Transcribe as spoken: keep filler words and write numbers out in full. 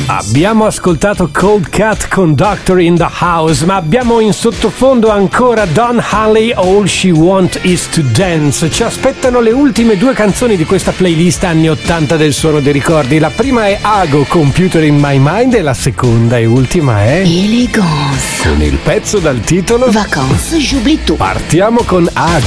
Abbiamo ascoltato Cold Cut con Doctor in the House, ma abbiamo in sottofondo ancora Don Henley, All She Want Is to Dance. Ci aspettano le ultime due canzoni di questa playlist anni ottanta del Suono dei Ricordi. La prima è Ago, Computer in My Mind, e la seconda e ultima è Elegance, con il pezzo dal titolo Vacances, j'oublie tout. Partiamo con Ago.